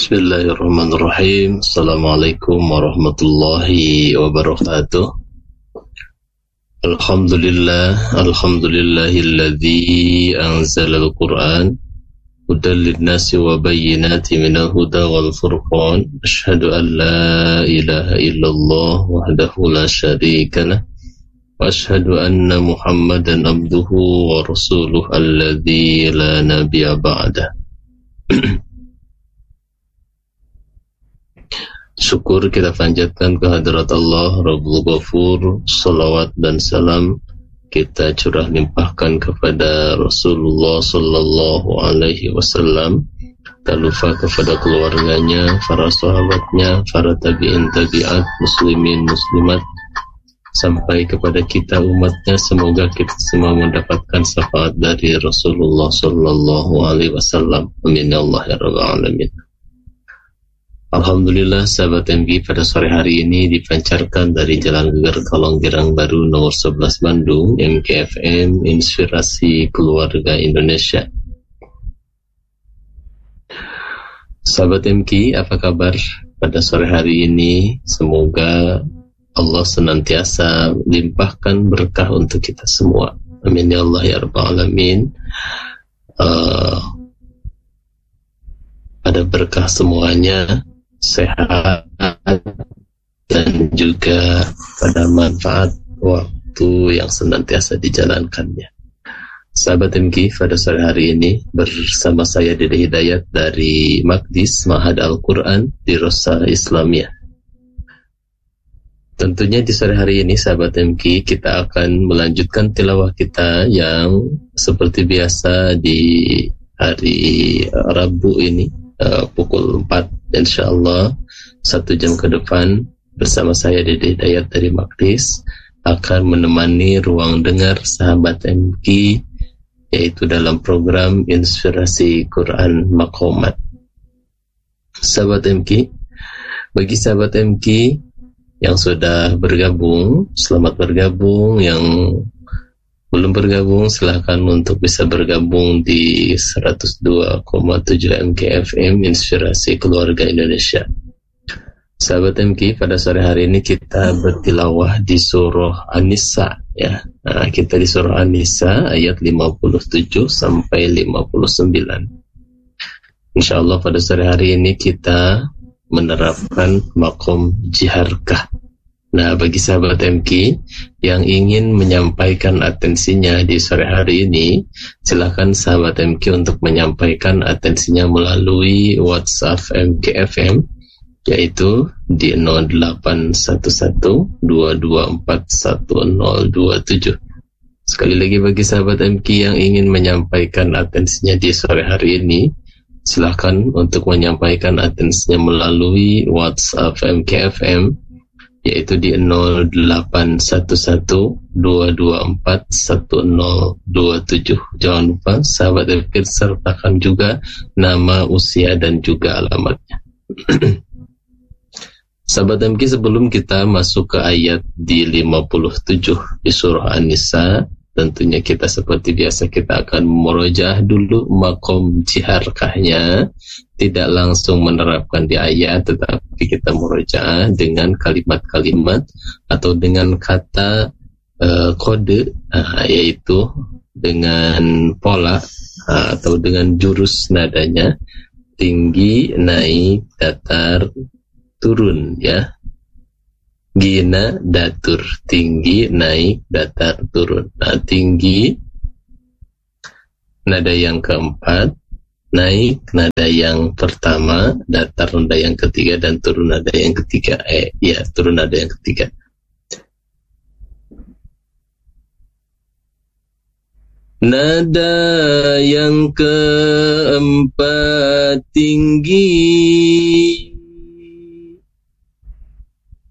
Bismillahirrahmanirrahim. Assalamualaikum warahmatullahi wabarakatuh. Alhamdulillahilladzi anzalal Qur'an hudan linnasi wa bayyinatin minal huda wal furqan. Asyhadu an la ilaha illallah wahdahu la syarika lah wa asyhadu anna Muhammadan abduhu wa rasuluhu alladzi la nabiyya ba'dah. Syukur kita panjatkan kehadirat Allah Rabbul Ghafur. Salawat dan salam kita curah limpahkan kepada Rasulullah sallallahu alaihi wasallam, tak lupa kepada keluarganya, para sahabatnya, para tabi'in tabi'at, muslimin muslimat, sampai kepada kita umatnya. Semoga kita semua mendapatkan syafaat dari Rasulullah sallallahu alaihi wasallam. Amin ya Allah ya rabbal alamin. Alhamdulillah, sahabat MG, pada sore hari ini dipancarkan dari Jalan Geger Kolong Girang Baru nomor 11 Bandung, MKFM, Inspirasi Keluarga Indonesia. Sahabat MG, apa kabar pada sore hari ini? Semoga Allah senantiasa limpahkan berkah untuk kita semua. Amin ya Allah ya rabbal alamin. Pada berkah semuanya, sehat, dan juga pada manfaat waktu yang senantiasa dijalankannya. Sahabat MG, pada sore hari ini bersama saya Dede Hidayat dari Maqdis Ma'had Al-Quran di Rosa Islamiyah. Tentunya di sore hari ini sahabat MG, kita akan melanjutkan tilawah kita yang seperti biasa di hari Rabu ini, pukul 4 insyaallah, 1 jam ke depan bersama saya Dede Hidayat dari Maqdis akan menemani ruang dengar sahabat MG, yaitu dalam program Inspirasi Quran Maqamat. Sahabat MG, bagi sahabat MG yang sudah bergabung, selamat bergabung. Yang belum bergabung, silahkan untuk bisa bergabung di 102,7 MKFM Inspirasi Keluarga Indonesia. Sahabat MK, pada sore hari ini kita bertilawah di surah An-Nisa, ya. Nah, kita di surah An-Nisa ayat 57 sampai 59. Insyaallah pada sore hari ini kita menerapkan makom jiharkah. Nah, bagi sahabat MK yang ingin menyampaikan atensinya di sore hari ini, silakan sahabat MK untuk menyampaikan atensinya melalui WhatsApp MKFM, yaitu di 081122411027. Sekali lagi, bagi sahabat MK yang ingin menyampaikan atensinya di sore hari ini, silakan untuk menyampaikan atensinya melalui WhatsApp MKFM, yaitu di 081122411027. Jangan lupa sahabat MK sertakan juga nama, usia, dan juga alamatnya. Sahabat MK, sebelum kita masuk ke ayat di 57 di surah An-Nisa, tentunya kita seperti biasa kita akan memurojaah dulu makom jiharkahnya, tidak langsung menerapkan di ayat, tetapi kita murojaah dengan kalimat-kalimat atau dengan kata kode, yaitu dengan pola atau dengan jurus nadanya, tinggi, naik, datar, turun, ya. Gina, datur, tinggi, naik, datar, turun. Nah, tinggi nada yang keempat, naik nada yang pertama, datar nada yang ketiga, dan turun nada yang ketiga. Turun nada yang ketiga. Nada yang keempat tinggi,